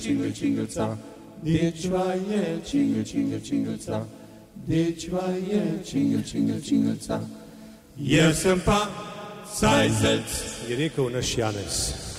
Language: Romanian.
jingle, jingle song. Det var jingle, jingle, jingle song. Det var jingle, jingle, jingle song. Jesem pa, Seisels. je rekel naš Janez.